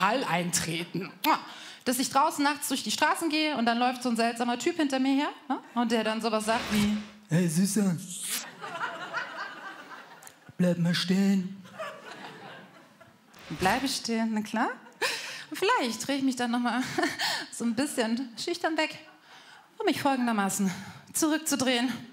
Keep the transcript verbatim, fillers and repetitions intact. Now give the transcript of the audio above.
Hall eintreten. Dass ich draußen nachts durch die Straßen gehe und dann läuft so ein seltsamer Typ hinter mir her, ne? Und der dann sowas sagt wie: Hey, Süßer, bleib mal stehen. Bleibe stehen, na klar. Und vielleicht drehe ich mich dann noch mal so ein bisschen schüchtern weg, um mich folgendermaßen zurückzudrehen.